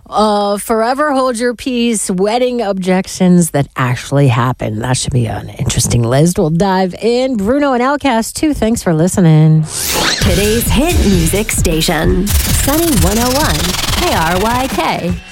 Forever hold your peace, wedding objections that actually happen. That should be an interesting list. We'll dive in. Bruno and Outcast, too. Thanks for listening. Today's hit music station, Sunny 101, KRYK.